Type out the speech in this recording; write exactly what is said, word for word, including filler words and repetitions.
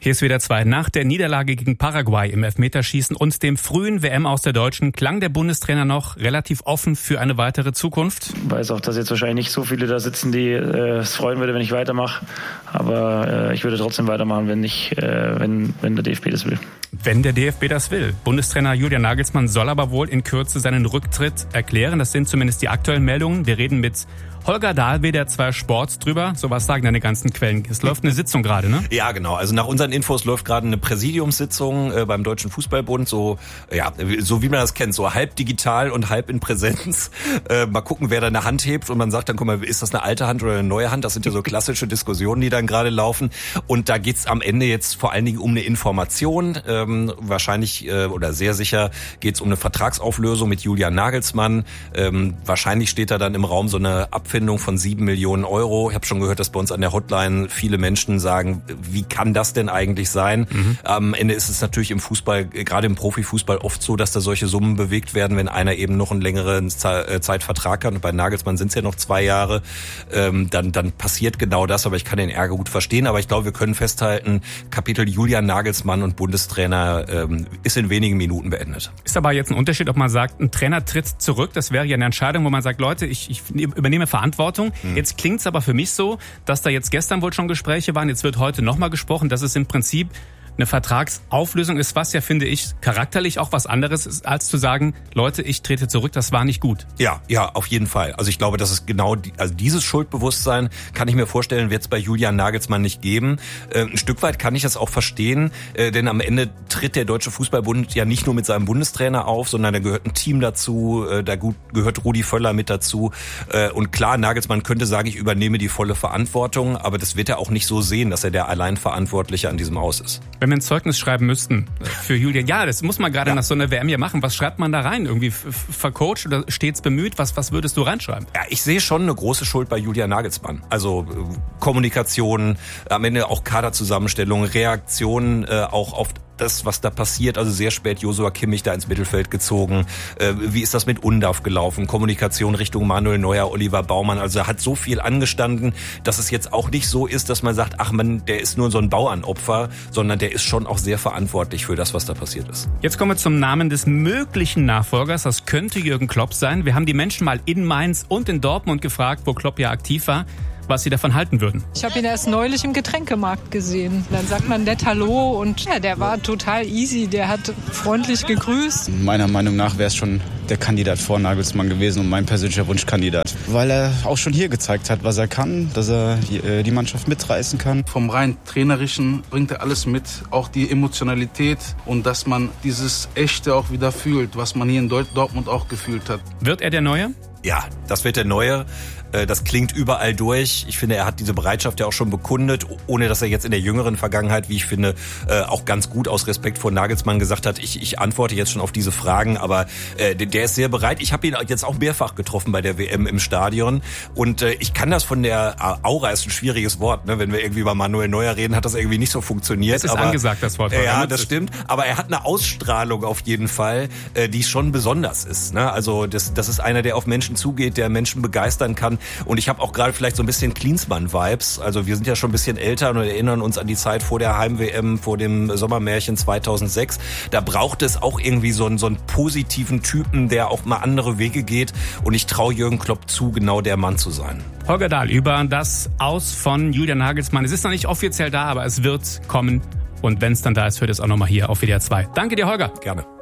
Hier ist wieder zwei. Nach der Niederlage gegen Paraguay im Elfmeterschießen und dem frühen W M aus der Deutschen klang der Bundestrainer noch relativ offen für eine weitere Zukunft. Ich weiß auch, dass jetzt wahrscheinlich nicht so viele da sitzen, die äh, es freuen würde, wenn ich weitermache. Aber äh, ich würde trotzdem weitermachen, wenn nicht, äh, wenn, wenn der D F B das will. Wenn der D F B das will. Bundestrainer Julian Nagelsmann soll aber wohl in Kürze seinen Rücktritt erklären. Das sind zumindest die aktuellen Meldungen. Wir reden mit Holger Dahl, der zwei Sport drüber. So was sagen deine ganzen Quellen. Es läuft eine Sitzung gerade, ne? Ja, genau. Also nach unseren Infos läuft gerade eine Präsidiumssitzung äh, beim Deutschen Fußballbund. So, ja, so wie man das kennt, so halb digital und halb in Präsenz. Äh, mal gucken, wer da eine Hand hebt und man sagt dann, guck mal, ist das eine alte Hand oder eine neue Hand? Das sind ja so klassische Diskussionen, die dann gerade laufen. Und da geht's am Ende jetzt vor allen Dingen um eine Information. Ähm, wahrscheinlich äh, oder sehr sicher geht's um eine Vertragsauflösung mit Julian Nagelsmann. Ähm, wahrscheinlich steht da dann im Raum so eine Abfindung von sieben Millionen Euro. Ich habe schon gehört, dass bei uns an der Hotline viele Menschen sagen, wie kann das denn eigentlich sein? Mhm. Am Ende ist es natürlich im Fußball, gerade im Profifußball, oft so, dass da solche Summen bewegt werden, wenn einer eben noch einen längeren Zeitvertrag hat. Und bei Nagelsmann sind es ja noch zwei Jahre. Ähm, dann, dann passiert genau das. Aber ich kann den Ärger gut verstehen. Aber ich glaube, wir können festhalten, Kapitel Julian Nagelsmann und Bundestrainer ähm, ist in wenigen Minuten beendet. Ist aber jetzt ein Unterschied, ob man sagt, ein Trainer tritt zurück. Das wäre ja eine Entscheidung, wo man sagt, Leute, ich, ich übernehme Verantwortung. Hm. Jetzt klingt's aber für mich so, dass da jetzt gestern wohl schon Gespräche waren, jetzt wird heute nochmal gesprochen, dass es im Prinzip eine Vertragsauflösung ist, was ja, finde ich, charakterlich auch was anderes ist, als zu sagen, Leute, ich trete zurück, das war nicht gut. Ja, ja, auf jeden Fall. Also ich glaube, dass es genau, die, also dieses Schuldbewusstsein kann ich mir vorstellen, wird es bei Julian Nagelsmann nicht geben. Äh, ein Stück weit kann ich das auch verstehen, äh, denn am Ende tritt der Deutsche Fußballbund ja nicht nur mit seinem Bundestrainer auf, sondern da gehört ein Team dazu, äh, da gut, gehört Rudi Völler mit dazu. Äh, und klar, Nagelsmann könnte sagen, ich übernehme die volle Verantwortung, aber das wird er auch nicht so sehen, dass er der Alleinverantwortliche an diesem Haus ist. Wenn wir ein Zeugnis schreiben müssten für Julian, ja, das muss man gerade ja. nach so einer W M ja machen. Was schreibt man da rein? Irgendwie vercoacht oder stets bemüht? Was, was würdest du reinschreiben? Ja, ich sehe schon eine große Schuld bei Julian Nagelsmann. Also äh, Kommunikation, am Ende auch Kaderzusammenstellung, Reaktionen äh, auch auf das, was da passiert, also sehr spät Joshua Kimmich da ins Mittelfeld gezogen. Äh, wie ist das mit Undav gelaufen? Kommunikation Richtung Manuel Neuer, Oliver Baumann. Also er hat so viel angestanden, dass es jetzt auch nicht so ist, dass man sagt, ach man, der ist nur so ein Bauernopfer, sondern der ist schon auch sehr verantwortlich für das, was da passiert ist. Jetzt kommen wir zum Namen des möglichen Nachfolgers. Das könnte Jürgen Klopp sein. Wir haben die Menschen mal in Mainz und in Dortmund gefragt, wo Klopp ja aktiv war, was sie davon halten würden. Ich habe ihn erst neulich im Getränkemarkt gesehen. Dann sagt man nett Hallo und ja, der war total easy. Der hat freundlich gegrüßt. Meiner Meinung nach wäre es schon der Kandidat vor Nagelsmann gewesen und mein persönlicher Wunschkandidat. Weil er auch schon hier gezeigt hat, was er kann, dass er die, die Mannschaft mitreißen kann. Vom rein Trainerischen bringt er alles mit, auch die Emotionalität und dass man dieses Echte auch wieder fühlt, was man hier in Dortmund auch gefühlt hat. Wird er der Neue? Ja, das wird der Neue. Das klingt überall durch. Ich finde, er hat diese Bereitschaft ja auch schon bekundet, ohne dass er jetzt in der jüngeren Vergangenheit, wie ich finde, auch ganz gut aus Respekt vor Nagelsmann gesagt hat, ich, ich antworte jetzt schon auf diese Fragen, aber der ist sehr bereit. Ich habe ihn jetzt auch mehrfach getroffen bei der W M im Stadion und ich kann das von der Aura, ist ein schwieriges Wort, ne? Wenn wir irgendwie über Manuel Neuer reden, hat das irgendwie nicht so funktioniert. Das ist aber, angesagt, das Wort. Ja, das stimmt, aber er hat eine Ausstrahlung auf jeden Fall, die schon besonders ist. Ne? Also das, das ist einer, der auf Menschen zugeht, der Menschen begeistern kann. Und ich habe auch gerade vielleicht so ein bisschen Klinsmann-Vibes. Also wir sind ja schon ein bisschen älter und erinnern uns an die Zeit vor der Heim-W M, vor dem Sommermärchen zweitausendsechs. Da braucht es auch irgendwie so einen, so einen positiven Typen, der auch mal andere Wege geht. Und ich traue Jürgen Klopp zu, genau der Mann zu sein. Holger Dahl über das Aus von Julian Nagelsmann. Es ist noch nicht offiziell da, aber es wird kommen. Und wenn es dann da ist, hört es auch nochmal hier auf W D R zwei. Danke dir, Holger. Gerne.